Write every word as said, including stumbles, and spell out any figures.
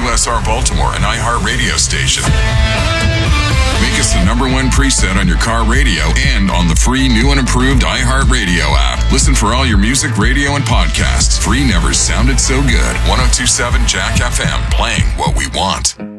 S R Baltimore, an iHeart radio station. Make us the number one preset on your car radio and on the free new and improved iHeart Radio app. Listen for all your music, radio, and podcasts. Free never sounded so good. ten twenty-seven Jack F M, playing what we want.